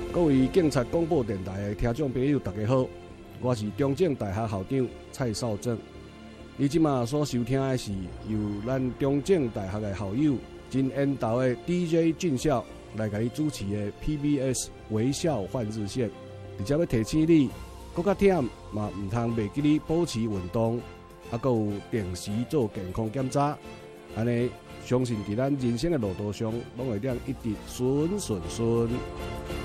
各位警察广播电台的听众朋友，大家好，我是中正大学校长蔡少正。你即马所收听的是由咱中正大学的校友真缘投的 DJ 俊孝来给你主持的 PBS 微笑换日线。而且要提醒你，搁较忝嘛，唔通袂记你保持运动，还佫有定时做健康检查，安尼相信伫咱人生的路途上，拢会当一直顺顺顺。